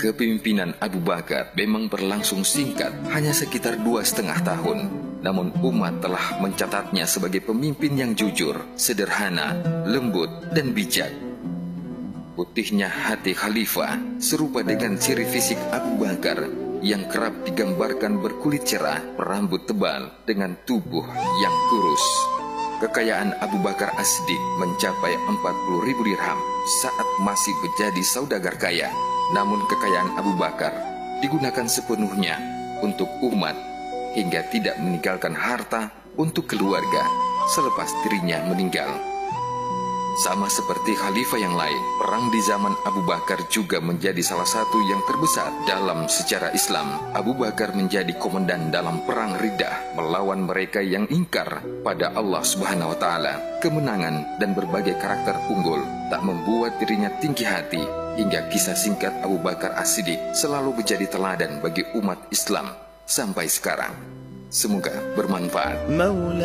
Kepemimpinan Abu Bakar memang berlangsung singkat, hanya sekitar 2,5 tahun. Namun umat telah mencatatnya sebagai pemimpin yang jujur, sederhana, lembut, dan bijak. Putihnya hati khalifah serupa dengan ciri fisik Abu Bakar yang kerap digambarkan berkulit cerah, berambut tebal, dengan tubuh yang kurus. Kekayaan Abu Bakar As-Siddiq mencapai 40.000 dirham saat masih menjadi saudagar kaya. Namun kekayaan Abu Bakar digunakan sepenuhnya untuk umat hingga tidak meninggalkan harta untuk keluarga selepas dirinya meninggal. Sama seperti khalifah yang lain, perang di zaman Abu Bakar juga menjadi salah satu yang terbesar dalam sejarah Islam. Abu Bakar menjadi komandan dalam perang Riddah melawan mereka yang ingkar pada Allah Subhanahu wa Ta'ala. Kemenangan dan berbagai karakter unggul tak membuat dirinya tinggi hati, hingga kisah singkat Abu Bakar As-Siddiq selalu menjadi teladan bagi umat Islam sampai sekarang. Semoga bermanfaat.